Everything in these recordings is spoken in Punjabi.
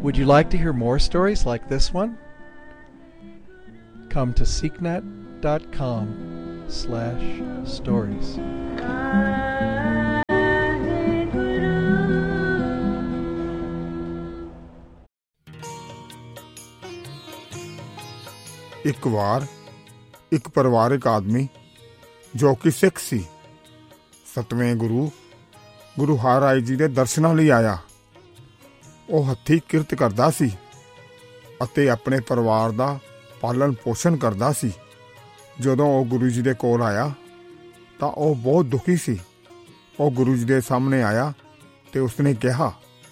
Would you like to hear more stories like this one? Come to seeknet.com/stories. ਇੱਕ ਵਾਰ ਇੱਕ ਪਰਿਵਾਰਕ ਆਦਮੀ ਜੋ ਕਿ ਸਿੱਖ ਸੀ, 7ਵੇਂ ਗੁਰੂ ਹਰਿਰਾਏ ਜੀ ਦੇ ਦਰਸ਼ਨਾਂ ਲਈ ਆਇਆ। ਉਹ ਹੱਥੀਂ ਕਿਰਤ ਕਰਦਾ ਸੀ ਅਤੇ ਆਪਣੇ ਪਰਿਵਾਰ ਦਾ ਪਾਲਣ ਪੋਸ਼ਣ ਕਰਦਾ ਸੀ। ਜਦੋਂ ਉਹ ਗੁਰੂ ਜੀ ਦੇ ਕੋਲ ਆਇਆ ਤਾਂ ਉਹ ਬਹੁਤ ਦੁਖੀ ਸੀ। ਉਹ ਗੁਰੂ ਜੀ ਦੇ ਸਾਹਮਣੇ ਆਇਆ ਤੇ ਉਸਨੇ ਕਿਹਾ,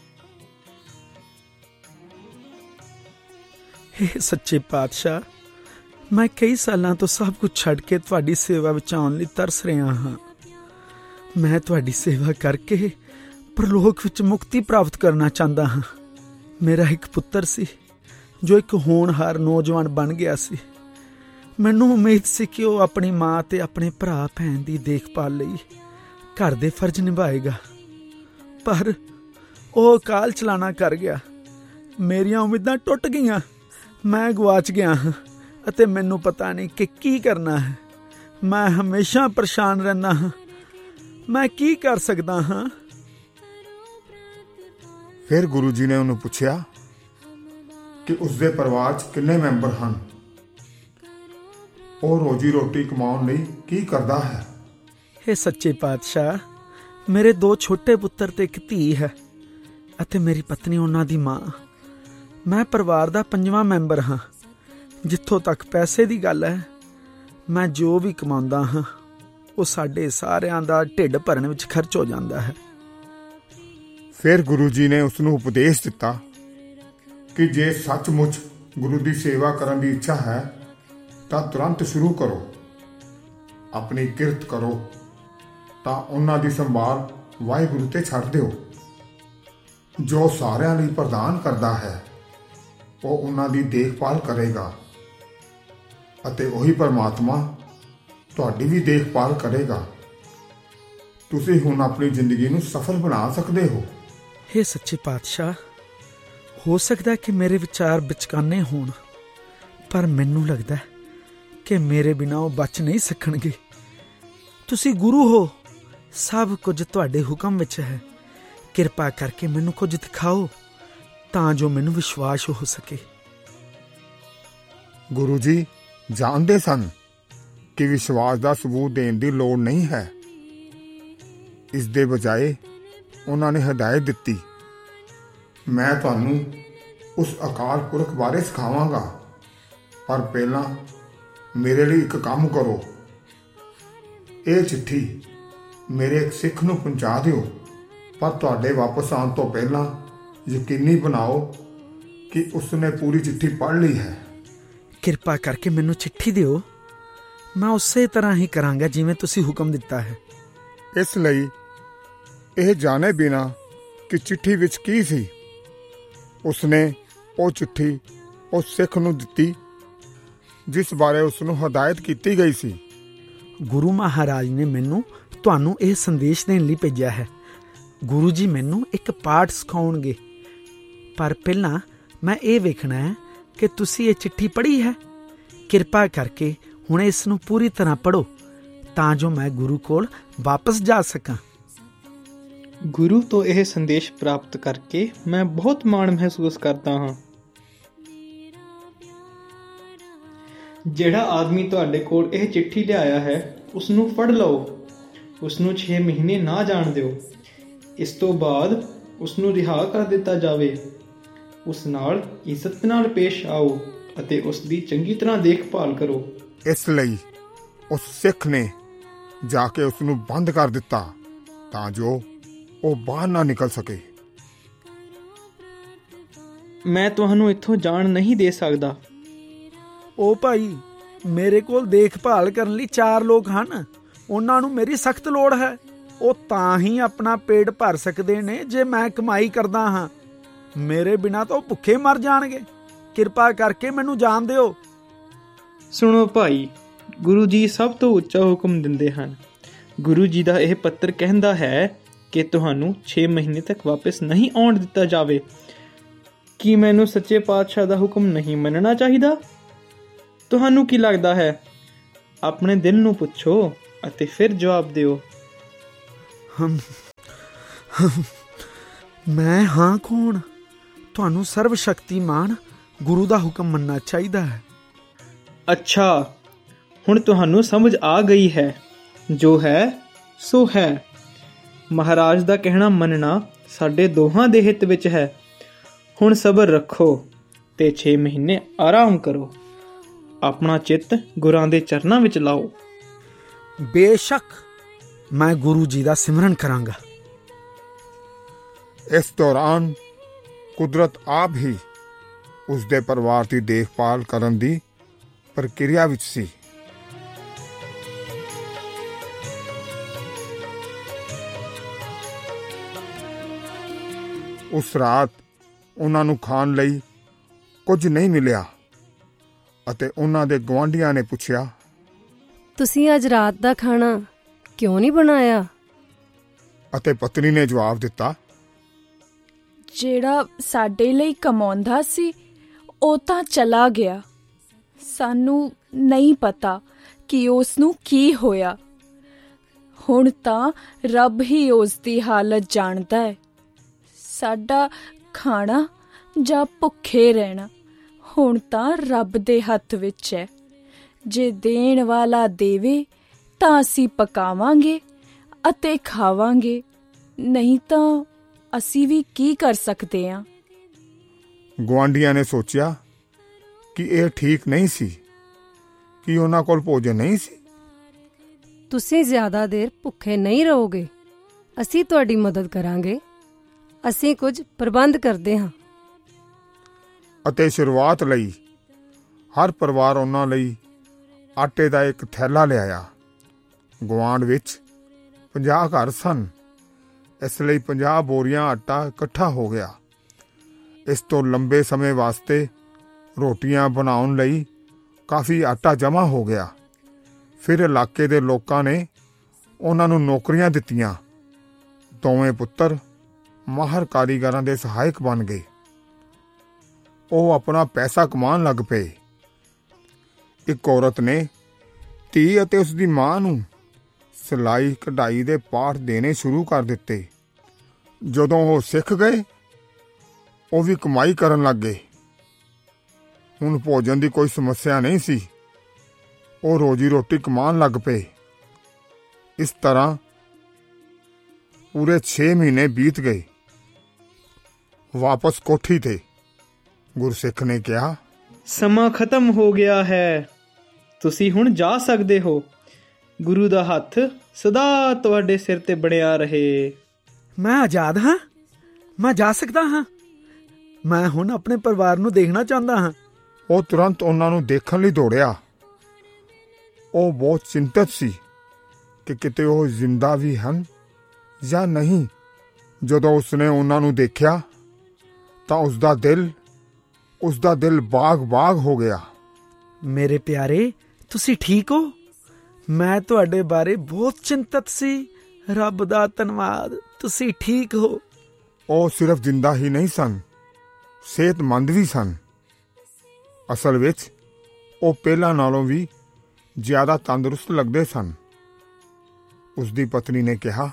ਹੇ ਸੱਚੇ ਪਾਤਸ਼ਾਹ, ਮੈਂ ਕਈ ਸਾਲਾਂ ਤੋਂ ਸਭ ਕੁਝ ਛੱਡ ਕੇ ਤੁਹਾਡੀ ਸੇਵਾ ਵਿੱਚ ਆਉਣ ਲਈ ਤਰਸ ਰਿਹਾ ਹਾਂ। ਮੈਂ ਤੁਹਾਡੀ ਸੇਵਾ ਕਰਕੇ ਪਰਲੋਕ ਵਿੱਚ ਮੁਕਤੀ ਪ੍ਰਾਪਤ ਕਰਨਾ ਚਾਹੁੰਦਾ ਹਾਂ। ਮੇਰਾ ਇੱਕ ਪੁੱਤਰ ਸੀ ਜੋ ਇੱਕ ਹੋਣਹਾਰ ਨੌਜਵਾਨ ਬਣ ਗਿਆ ਸੀ। ਮੈਨੂੰ ਉਮੀਦ ਸੀ ਕਿ ਉਹ ਆਪਣੀ ਮਾਂ ਤੇ ਆਪਣੇ ਭਰਾ ਭੈਣ ਦੀ ਦੇਖਭਾਲ ਲਈ ਘਰ ਦੇ ਫਰਜ਼ ਨਿਭਾਏਗਾ, ਪਰ ਉਹ ਅਕਾਲ ਚਲਾਣਾ ਕਰ ਗਿਆ। ਮੇਰੀਆਂ ਉਮੀਦਾਂ ਟੁੱਟ ਗਈਆਂ। ਮੈਂ ਗਵਾਚ ਗਿਆ ਹਾਂ ਅਤੇ ਮੈਨੂੰ ਪਤਾ ਨਹੀਂ ਕਿ ਕੀ ਕਰਨਾ ਹੈ। ਮੈਂ ਹਮੇਸ਼ਾ ਪਰੇਸ਼ਾਨ ਰਹਿੰਦਾ ਹਾਂ। ਮੈਂ ਕੀ ਕਰ ਸਕਦਾ ਹਾਂ? ਫਿਰ ਗੁਰੂ ਜੀ ਨੇ ਉਹਨੂੰ ਪੁੱਛਿਆ ਕਿ ਉਸਦੇ ਪਰਿਵਾਰ 'ਚ ਕਿੰਨੇ ਮੈਂਬਰ ਹਨ, ਉਹ ਰੋਜੀ ਰੋਟੀ ਕਮਾਉਣ ਲਈ ਕੀ ਕਰਦਾ ਹੈ। ਹੇ ਸੱਚੇ ਪਾਤਸ਼ਾਹ, ਮੇਰੇ 2 ਛੋਟੇ ਪੁੱਤਰ ਤੇ ਇੱਕ ਧੀ ਹੈ ਅਤੇ ਮੇਰੀ ਪਤਨੀ ਉਹਨਾਂ ਦੀ ਮਾਂ। ਮੈਂ ਪਰਿਵਾਰ ਦਾ 5ਵਾਂ ਮੈਂਬਰ ਹਾਂ। ਜਿੱਥੋਂ ਤੱਕ ਪੈਸੇ ਦੀ ਗੱਲ ਹੈ, ਮੈਂ ਜੋ ਵੀ ਕਮਾਉਂਦਾ ਹਾਂ ਉਹ ਸਾਡੇ ਸਾਰਿਆਂ ਦਾ ਢਿੱਡ ਭਰਨ ਵਿੱਚ ਖਰਚ ਹੋ ਜਾਂਦਾ ਹੈ। ਫਿਰ ਗੁਰੂ ਜੀ ਨੇ ਉਸਨੂੰ ਉਪਦੇਸ਼ ਦਿੱਤਾ ਕਿ ਜੇ ਸੱਚਮੁੱਚ ਗੁਰੂ ਦੀ ਸੇਵਾ ਕਰਨ ਦੀ ਇੱਛਾ ਹੈ ਤਾਂ ਤੁਰੰਤ ਸ਼ੁਰੂ ਕਰੋ। ਆਪਣੀ ਕਿਰਤ ਕਰੋ ਤਾਂ ਉਹਨਾਂ ਦੀ ਸੰਭਾਲ ਵਾਹਿਗੁਰੂ ਤੇ ਛੱਡ ਦਿਓ। ਜੋ ਸਾਰਿਆਂ ਲਈ ਪ੍ਰਦਾਨ ਕਰਦਾ ਹੈ ਉਹ ਉਹਨਾਂ ਦੀ ਦੇਖਭਾਲ ਕਰੇਗਾ ਅਤੇ ਉਹੀ ਪਰਮਾਤਮਾ ਤੁਹਾਡੀ ਵੀ ਦੇਖਭਾਲ ਕਰੇਗਾ। ਤੁਸੀਂ ਹੁਣ ਆਪਣੀ ਜ਼ਿੰਦਗੀ ਨੂੰ ਸਫਲ ਬਣਾ ਸਕਦੇ ਹੋ। ਹੇ ਸੱਚੇ ਪਾਤਸ਼ਾਹ, ਹੋ ਸਕਦਾ ਕਿ ਮੇਰੇ ਵਿਚਾਰ ਵਿਚਕਾਨੇ ਹੋਣ, ਪਰ ਮੈਨੂੰ ਲੱਗਦਾ ਕਿ ਮੇਰੇ ਬਿਨਾਂ ਉਹ ਬਚ ਨਹੀਂ ਸਕਣਗੇ। ਤੁਸੀਂ ਗੁਰੂ ਹੋ, ਸਭ ਕੁਝ ਤੁਹਾਡੇ ਹੁਕਮ ਵਿੱਚ ਹੈ। ਕਿਰਪਾ ਕਰਕੇ ਮੈਨੂੰ ਕੁਝ ਦਿਖਾਓ ਤਾਂ ਜੋ ਮੈਨੂੰ ਵਿਸ਼ਵਾਸ ਹੋ ਸਕੇ। ਗੁਰੂ ਜੀ ਜਾਣਦੇ ਸਨ ਕਿ ਵਿਸ਼ਵਾਸ ਦਾ ਸਬੂਤ ਦੇਣ ਦੀ ਲੋੜ ਨਹੀਂ ਹੈ। ਇਸ ਦੇ ਬਜਾਏ ਉਹਨਾਂ ਨੇ ਹਦਾਇਤ ਦਿੱਤੀ, ਮੈਂ ਤੁਹਾਨੂੰ ਉਸ ਅਕਾਲ ਪੁਰਖ ਬਾਰੇ ਸਿਖਾਵਾਂਗਾ, ਪਰ ਪਹਿਲਾਂ ਮੇਰੇ ਲਈ ਇੱਕ ਕੰਮ ਕਰੋ। ਇਹ ਚਿੱਠੀ ਮੇਰੇ ਇੱਕ ਸਿੱਖ ਨੂੰ ਪਹੁੰਚਾ ਦਿਓ, ਪਰ ਤੁਹਾਡੇ ਵਾਪਸ ਆਉਣ ਤੋਂ ਪਹਿਲਾਂ ਯਕੀਨੀ ਬਣਾਓ ਕਿ ਉਸਨੇ ਪੂਰੀ ਚਿੱਠੀ ਪੜ੍ਹ ਲਈ ਹੈ। ਕਿਰਪਾ ਕਰਕੇ ਮੈਨੂੰ ਚਿੱਠੀ ਦਿਓ। ਮੈਂ ਉਸੇ ਤਰ੍ਹਾਂ ਹੀ ਕਰਾਂਗਾ ਜਿਵੇਂ ਤੁਸੀਂ ਹੁਕਮ ਦਿੱਤਾ ਹੈ। ਇਸ ਲਈ ਇਹ ਜਾਣੇ ਬਿਨਾਂ ਕਿ ਚਿੱਠੀ ਵਿੱਚ ਕੀ ਸੀ, ਉਸਨੇ ਉਹ ਚਿੱਠੀ ਉਸ ਸਿੱਖ ਨੂੰ ਦਿੱਤੀ ਜਿਸ ਬਾਰੇ ਉਸਨੂੰ ਹਦਾਇਤ ਕੀਤੀ ਗਈ ਸੀ। ਗੁਰੂ ਮਹਾਰਾਜ ਨੇ ਮੈਨੂੰ ਤੁਹਾਨੂੰ ਇਹ ਸੰਦੇਸ਼ ਦੇਣ ਲਈ ਭੇਜਿਆ ਹੈ। ਗੁਰੂ ਜੀ ਮੈਨੂੰ ਇੱਕ ਪਾਠ ਸਿਖਾਉਣਗੇ, ਪਰ ਪਹਿਲਾਂ ਮੈਂ ਇਹ ਵੇਖਣਾ ਹੈ ਕਿ ਤੁਸੀਂ ਇਹ ਚਿੱਠੀ ਪੜ੍ਹੀ ਹੈ। ਕਿਰਪਾ ਕਰਕੇ ਹੁਣ ਇਸ ਨੂੰ ਪੂਰੀ ਤਰ੍ਹਾਂ ਪੜ੍ਹੋ ਤਾਂ ਜੋ ਮੈਂ ਗੁਰੂ ਕੋਲ ਵਾਪਸ ਜਾ ਸਕਾਂ। ਗੁਰੂ ਤੋਂ ਇਹ ਸੰਦੇਸ਼ ਪ੍ਰਾਪਤ ਕਰਕੇ ਮੈਂ ਬਹੁਤ ਮਾਣ ਮਹਿਸੂਸ ਕਰਦਾ ਹਾਂ। ਜਿਹੜਾ ਆਦਮੀ ਤੁਹਾਡੇ ਕੋਲ ਇਹ ਚਿੱਠੀ ਲਿਆਇਆ ਹੈ ਉਸਨੂੰ ਫੜ ਲਓ। ਉਸਨੂੰ 6 ਮਹੀਨੇ ਨਾ ਜਾਣ ਦਿਓ। ਇਸ ਤੋਂ ਬਾਅਦ ਉਸਨੂੰ ਰਿਹਾ ਕਰ ਦਿੱਤਾ ਜਾਵੇ। ਉਸ ਨਾਲ ਇੱਜ਼ਤ ਨਾਲ ਪੇਸ਼ ਆਓ ਅਤੇ ਉਸ ਦੀ ਚੰਗੀ ਤਰ੍ਹਾਂ ਦੇਖਭਾਲ ਕਰੋ। ਇਸ ਲਈ ਉਸ ਸਿੱਖ ਨੇ ਜਾ ਕੇ ਉਸਨੂੰ ਬੰਦ ਕਰ ਦਿੱਤਾ ਤਾਂ ਜੋ ਉਹ ਬਾਹਰ ਨਾ ਨਿਕਲ ਸਕੇ। ਮੈਂ ਤੁਹਾਨੂੰ ਇੱਥੋਂ ਜਾਣ ਨਹੀਂ ਦੇ ਸਕਦਾ। ਉਹ ਭਾਈ, ਮੇਰੇ ਕੋਲ ਦੇਖਭਾਲ ਕਰਨ ਲਈ 4 ਲੋਕ ਹਨ। ਉਹਨਾਂ ਨੂੰ ਮੇਰੀ ਸਖਤ ਲੋੜ ਹੈ। ਉਹ ਤਾਂ ਹੀ ਆਪਣਾ ਪੇਟ ਭਰ ਸਕਦੇ ਨੇ ਜੇ ਮੈਂ ਕਮਾਈ ਕਰਦਾ ਹਾਂ। ਮੇਰੇ ਬਿਨਾਂ ਤਾਂ ਉਹ ਭੁੱਖੇ ਮਰ ਜਾਣਗੇ। ਕਿਰਪਾ ਕਰਕੇ ਮੈਨੂੰ ਜਾਣ ਦਿਓ। ਸੁਣੋ ਭਾਈ, ਗੁਰੂ ਜੀ ਸਭ ਤੋਂ ਉੱਚਾ ਹੁਕਮ ਦਿੰਦੇ ਹਨ। ਗੁਰੂ ਜੀ ਦਾ ਇਹ ਪੱਤਰ ਕਹਿੰਦਾ ਹੈ ਕਿ ਤੁਹਾਨੂੰ 6 ਮਹੀਨੇ ਤੱਕ ਵਾਪਸ ਨਹੀਂ ਆਉਣ ਦਿੱਤਾ ਜਾਵੇ। ਕੀ ਮੈਨੂੰ ਸੱਚੇ ਪਾਤਸ਼ਾਹ ਦਾ ਹੁਕਮ ਨਹੀਂ ਮੰਨਣਾ ਚਾਹੀਦਾ? ਤੁਹਾਨੂੰ ਕੀ ਲੱਗਦਾ ਹੈ? ਆਪਣੇ ਦਿਲ ਨੂੰ ਪੁੱਛੋ ਅਤੇ ਫਿਰ ਜਵਾਬ ਦਿਓ। ਮੈਂ ਹਾਂ ਕੌਣ? ਤੁਹਾਨੂੰ ਸਰਵ ਸ਼ਕਤੀਮਾਨ ਗੁਰੂ ਦਾ ਹੁਕਮ ਮੰਨਣਾ ਚਾਹੀਦਾ ਹੈ। ਅੱਛਾ, ਹੁਣ ਤੁਹਾਨੂੰ ਸਮਝ ਆ ਗਈ ਹੈ। ਜੋ ਹੈ ਸੋ ਹੈ। ਮਹਾਰਾਜ ਦਾ ਕਹਿਣਾ ਮੰਨਣਾ ਸਾਡੇ ਦੋਹਾਂ ਦੇ ਹਿੱਤ ਵਿੱਚ ਹੈ। ਹੁਣ ਸਬਰ ਰੱਖੋ ਤੇ 6 ਮਹੀਨੇ ਆਰਾਮ ਕਰੋ। ਆਪਣਾ ਚਿੱਤ ਗੁਰਾਂ ਦੇ ਚਰਨਾਂ ਵਿੱਚ ਲਾਓ। ਬੇਸ਼ੱਕ ਮੈਂ ਗੁਰੂ ਜੀ ਦਾ ਸਿਮਰਨ ਕਰਾਂਗਾ। ਇਸ ਦੌਰਾਨ ਕੁਦਰਤ ਆਪ ਹੀ ਉਸਦੇ ਪਰਿਵਾਰ ਦੀ ਦੇਖਭਾਲ ਕਰਨ ਦੀ ਪ੍ਰਕਿਰਿਆ ਵਿੱਚ ਸੀ। ਉਸ ਰਾਤ ਉਹਨਾਂ ਨੂੰ ਖਾਣ ਲਈ ਕੁਝ ਨਹੀਂ ਮਿਲਿਆ ਅਤੇ ਉਹਨਾਂ ਦੇ ਗੁਆਂਢੀਆਂ ਨੇ ਪੁੱਛਿਆ, ਤੁਸੀਂ ਅੱਜ ਰਾਤ ਦਾ ਖਾਣਾ ਕਿਉਂ ਨਹੀਂ ਬਣਾਇਆ? ਅਤੇ ਪਤਨੀ ਨੇ ਜਵਾਬ ਦਿੱਤਾ, ਜਿਹੜਾ ਸਾਡੇ ਲਈ ਕਮਾਉਂਦਾ ਸੀ ਉਹ ਤਾਂ ਚਲਾ ਗਿਆ। ਸਾਨੂੰ ਨਹੀਂ ਪਤਾ ਕਿ ਉਸ ਨੂੰ ਕੀ ਹੋਇਆ। ਹੁਣ ਤਾਂ ਰੱਬ ਹੀ ਉਸ ਦੀ ਹਾਲਤ ਜਾਣਦਾ ਹੈ। ਸਾਡਾ ਖਾਣਾ ਜਾਂ ਭੁੱਖੇ ਰਹਿਣਾ ਹੁਣ ਤਾਂ ਰੱਬ ਦੇ ਹੱਥ ਵਿੱਚ ਹੈ। ਜੇ ਦੇਣ ਵਾਲਾ ਦੇਵੇ ਤਾਂ ਅਸੀਂ ਪਕਾਵਾਂਗੇ ਅਤੇ ਖਾਵਾਂਗੇ, ਨਹੀਂ ਤਾਂ ਅਸੀਂ ਵੀ ਕੀ ਕਰ ਸਕਦੇ ਹਾਂ। ਗੁਆਂਢੀਆਂ ਨੇ ਸੋਚਿਆ ਕਿ ਇਹ ਠੀਕ ਨਹੀਂ ਸੀ ਕਿ ਉਹਨਾਂ ਕੋਲ ਭੋਜਨ ਨਹੀਂ ਸੀ। ਤੁਸੀਂ ਜ਼ਿਆਦਾ ਦੇਰ ਭੁੱਖੇ ਨਹੀਂ ਰਹੋਗੇ। ਅਸੀਂ ਤੁਹਾਡੀ ਮਦਦ ਕਰਾਂਗੇ। ਅਸੀਂ ਕੁਝ ਪ੍ਰਬੰਧ ਕਰਦੇ ਹਾਂ। ਅਤੇ ਸ਼ੁਰੂਆਤ ਲਈ ਹਰ ਪਰਿਵਾਰ ਉਹਨਾਂ ਲਈ ਆਟੇ ਦਾ ਇੱਕ ਥੈਲਾ ਲਿਆਇਆ। ਗੁਆਂਢ ਵਿੱਚ 50 ਘਰ ਸਨ, ਇਸ ਲਈ 50 ਬੋਰੀਆਂ ਆਟਾ ਇਕੱਠਾ ਹੋ ਗਿਆ। ਇਸ ਤੋਂ ਲੰਬੇ ਸਮੇਂ ਵਾਸਤੇ ਰੋਟੀਆਂ ਬਣਾਉਣ ਲਈ ਕਾਫੀ ਆਟਾ ਜਮ੍ਹਾਂ ਹੋ ਗਿਆ। ਫਿਰ ਇਲਾਕੇ ਦੇ ਲੋਕਾਂ ਨੇ ਉਹਨਾਂ ਨੂੰ ਨੌਕਰੀਆਂ ਦਿੱਤੀਆਂ। ਦੋਵੇਂ ਪੁੱਤਰ ਮਾਹਰ ਕਾਰੀਗਰਾਂ ਦੇ ਸਹਾਇਕ ਬਣ ਗਏ। ਉਹ ਆਪਣਾ ਪੈਸਾ ਕਮਾਉਣ ਲੱਗ ਪਏ। ਇੱਕ ਔਰਤ ਨੇ ਧੀ ਅਤੇ ਉਸ ਦੀ ਮਾਂ ਨੂੰ ਸਿਲਾਈ ਕਢਾਈ ਦੇ ਪਾਠ ਦੇਣੇ ਸ਼ੁਰੂ ਕਰ ਦਿੱਤੇ। ਜਦੋਂ ਉਹ ਸਿੱਖ ਗਏ, ਉਹ ਵੀ ਕਮਾਈ ਕਰਨ ਲੱਗ ਗਏ। ਹੁਣ ਭੋਜਨ ਦੀ ਕੋਈ ਸਮੱਸਿਆ ਨਹੀਂ ਸੀ। ਉਹ ਰੋਜੀ ਰੋਟੀ ਕਮਾਉਣ ਲੱਗ ਪਏ। ਇਸ ਤਰ੍ਹਾਂ ਪੂਰੇ 6 ਮਹੀਨੇ ਬੀਤ ਗਏ। ਵਾਪਸ ਕੋਠੀ ਤੇ ਗੁਰਸਿੱਖ ਨੇ ਕਿਹਾ, ਸਮਾਂ ਖਤਮ ਹੋ ਗਿਆ ਹੈ। ਤੁਸੀਂ ਹੁਣ ਜਾ ਸਕਦੇ ਹੋ। ਗੁਰੂ ਦਾ ਹੱਥ ਸਦਾ ਤੁਹਾਡੇ ਸਿਰ ਤੇ ਬਣਿਆ ਰਹੇ। ਮੈਂ ਆਜ਼ਾਦ ਹਾਂ। ਮੈਂ ਜਾ ਸਕਦਾ ਹਾਂ। ਮੈਂ ਹੁਣ ਆਪਣੇ ਪਰਿਵਾਰ ਨੂੰ ਦੇਖਣਾ ਚਾਹੁੰਦਾ ਹਾਂ। ਉਹ ਤੁਰੰਤ ਉਹਨਾਂ ਨੂੰ ਦੇਖਣ ਲਈ ਦੌੜਿਆ। ਉਹ ਬਹੁਤ ਚਿੰਤਤ ਸੀ ਕਿ ਕਿਤੇ ਉਹ ਜ਼ਿੰਦਾ ਵੀ ਹਨ ਜਾਂ ਨਹੀਂ। ਜਦੋਂ ਉਸਨੇ ਉਹਨਾਂ ਨੂੰ ਦੇਖਿਆ ਤਾਂ ਉਸਦਾ ਦਿਲ ਬਾਗ-ਬਾਗ ਹੋ ਗਿਆ। ਮੇਰੇ ਪਿਆਰੇ, ਤੁਸੀਂ ਠੀਕ ਹੋ? ਮੈਂ ਤੁਹਾਡੇ ਬਾਰੇ ਬਹੁਤ ਚਿੰਤਤ ਸੀ। ਰੱਬ ਦਾ ਧੰਨਵਾਦ, ਤੁਸੀਂ ਠੀਕ ਹੋ। ਉਹ ਸਿਰਫ ਜ਼ਿੰਦਾ ਹੀ ਨਹੀਂ ਸਨ, ਸਿਹਤਮੰਦ ਵੀ ਸਨ। ਅਸਲ ਵਿੱਚ ਉਹ ਪਹਿਲਾਂ ਨਾਲੋਂ ਵੀ ਜ਼ਿਆਦਾ ਤੰਦਰੁਸਤ ਲੱਗਦੇ ਸਨ। ਉਸਦੀ ਪਤਨੀ ਨੇ ਕਿਹਾ,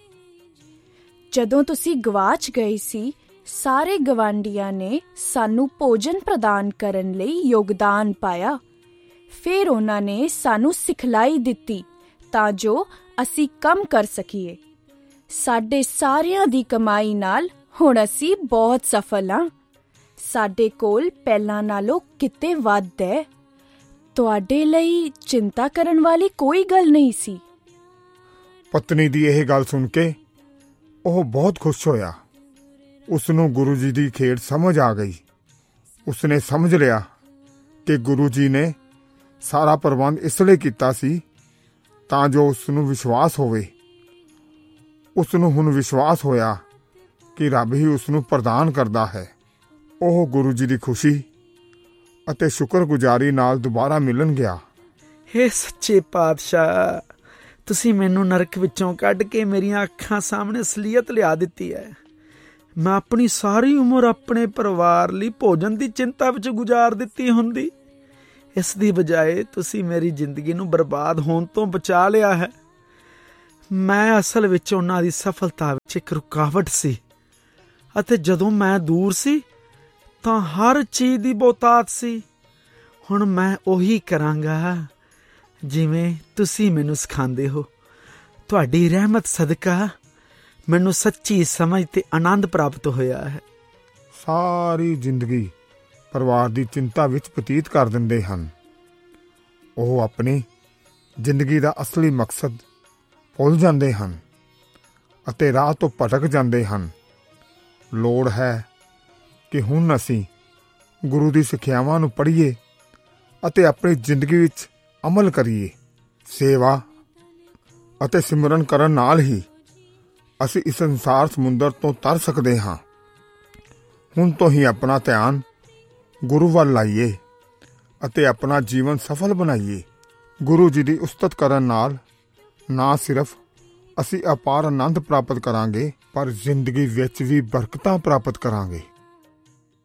ਜਦੋਂ ਤੁਸੀਂ ਗਵਾਚ ਗਏ ਸੀ, ਸਾਰੇ ਗਵਾਂਢੀਆਂ ਨੇ ਸਾਨੂੰ ਭੋਜਨ ਪ੍ਰਦਾਨ ਕਰਨ ਲਈ ਯੋਗਦਾਨ ਪਾਇਆ। ਫਿਰ ਉਹਨਾਂ ਨੇ ਸਾਨੂੰ ਸਿਖਲਾਈ ਦਿੱਤੀ ਤਾਂ ਜੋ ਅਸੀਂ ਕੰਮ ਕਰ ਸਕੀਏ। ਸਾਡੇ ਸਾਰਿਆਂ ਦੀ ਕਮਾਈ ਨਾਲ ਹੁਣ ਅਸੀਂ ਬਹੁਤ ਸਫਲ ਹਾਂ। ਸਾਡੇ ਕੋਲ ਪਹਿਲਾਂ ਨਾਲੋਂ ਕਿਤੇ ਵੱਧ ਹੈ। ਤੁਹਾਡੇ ਲਈ ਚਿੰਤਾ ਕਰਨ ਵਾਲੀ ਕੋਈ ਗੱਲ ਨਹੀਂ ਸੀ। ਪਤਨੀ ਦੀ ਇਹ ਗੱਲ ਸੁਣ ਕੇ ਉਹ ਬਹੁਤ ਖੁਸ਼ ਹੋਇਆ। ਉਸਨੂੰ ਗੁਰੂ ਜੀ ਦੀ ਖੇਡ ਸਮਝ ਆ ਗਈ। ਉਸਨੇ ਸਮਝ ਲਿਆ ਕਿ ਗੁਰੂ ਜੀ ਨੇ ਸਾਰਾ ਪ੍ਰਬੰਧ ਇਸ ਲਈ ਕੀਤਾ ਸੀ ਤਾਂ ਜੋ ਉਸਨੂੰ ਵਿਸ਼ਵਾਸ ਹੋਵੇ। ਉਸਨੂੰ ਹੁਣ ਵਿਸ਼ਵਾਸ ਹੋਇਆ ਕਿ ਰੱਬ ਹੀ ਉਸਨੂੰ ਪ੍ਰਦਾਨ ਕਰਦਾ ਹੈ। ਉਹ ਗੁਰੂ ਜੀ ਦੀ ਖੁਸ਼ੀ ਅਤੇ ਸ਼ੁਕਰਗੁਜ਼ਾਰੀ ਨਾਲ ਦੁਬਾਰਾ ਮਿਲਣ ਗਿਆ। ਹੇ ਸੱਚੇ ਪਾਤਸ਼ਾਹ, ਤੁਸੀਂ ਮੈਨੂੰ ਨਰਕ ਵਿੱਚੋਂ ਕੱਢ ਕੇ ਮੇਰੀਆਂ ਅੱਖਾਂ ਸਾਹਮਣੇ ਅਸਲੀਅਤ ਲਿਆ ਦਿੱਤੀ ਹੈ। ਮੈਂ ਆਪਣੀ ਸਾਰੀ ਉਮਰ ਆਪਣੇ ਪਰਿਵਾਰ ਲਈ ਭੋਜਨ ਦੀ ਚਿੰਤਾ ਵਿੱਚ ਗੁਜ਼ਾਰ ਦਿੱਤੀ ਹੁੰਦੀ। ਇਸ ਦੀ ਬਜਾਏ ਤੁਸੀਂ ਮੇਰੀ ਜ਼ਿੰਦਗੀ ਨੂੰ ਬਰਬਾਦ ਹੋਣ ਤੋਂ ਬਚਾ ਲਿਆ ਹੈ। ਮੈਂ ਅਸਲ ਵਿੱਚ ਉਹਨਾਂ ਦੀ ਸਫਲਤਾ ਵਿੱਚ ਇੱਕ ਰੁਕਾਵਟ ਸੀ, ਅਤੇ ਜਦੋਂ ਮੈਂ ਦੂਰ ਸੀ ਤਾਂ ਹਰ ਚੀਜ਼ ਦੀ ਬਹੁਤਾਤ ਸੀ। ਹੁਣ ਮੈਂ ਉਹੀ ਕਰਾਂਗਾ ਜਿਵੇਂ ਤੁਸੀਂ ਮੈਨੂੰ ਸਿਖਾਉਂਦੇ ਹੋ। ਤੁਹਾਡੀ ਰਹਿਮਤ ਸਦਕਾ ਮੈਨੂੰ ਸੱਚੀ ਸਮਝ ਤੇ ਆਨੰਦ ਪ੍ਰਾਪਤ ਹੋਇਆ ਹੈ। ਸਾਰੀ ਜ਼ਿੰਦਗੀ ਪਰਿਵਾਰ ਦੀ ਚਿੰਤਾ ਵਿੱਚ ਬਤੀਤ ਕਰ ਦਿੰਦੇ ਹਨ। ਉਹ ਆਪਣੀ ਜ਼ਿੰਦਗੀ ਦਾ ਅਸਲੀ ਮਕਸਦ ਭੁੱਲ ਜਾਂਦੇ ਹਨ ਅਤੇ ਰਾਹ ਤੋਂ ਭਟਕ ਜਾਂਦੇ ਹਨ। ਲੋੜ ਹੈ ਕਿ ਹੁਣ ਅਸੀਂ ਗੁਰੂ ਦੀ ਸਿੱਖਿਆਵਾਂ ਨੂੰ ਪੜ੍ਹੀਏ ਅਤੇ ਆਪਣੀ ਜ਼ਿੰਦਗੀ ਵਿੱਚ ਅਮਲ ਕਰੀਏ। ਸੇਵਾ ਅਤੇ ਸਿਮਰਨ ਕਰਨ ਨਾਲ ਹੀ ਅਸੀਂ ਇਸ ਸੰਸਾਰ ਸਮੁੰਦਰ ਤੋਂ ਤਰ ਸਕਦੇ ਹਾਂ। ਹੁਣ ਤੋਂ ਹੀ ਆਪਣਾ ਧਿਆਨ ਗੁਰੂ ਵੱਲ ਲਾਈਏ ਅਤੇ ਆਪਣਾ ਜੀਵਨ ਸਫਲ ਬਣਾਈਏ। ਗੁਰੂ ਜੀ ਦੀ ਉਸਤਤ ਕਰਨ ਨਾਲ ਨਾ ਸਿਰਫ ਅਸੀਂ ਅਪਾਰ ਆਨੰਦ ਪ੍ਰਾਪਤ ਕਰਾਂਗੇ, ਪਰ ਜ਼ਿੰਦਗੀ ਵਿੱਚ ਵੀ ਬਰਕਤਾਂ ਪ੍ਰਾਪਤ ਕਰਾਂਗੇ।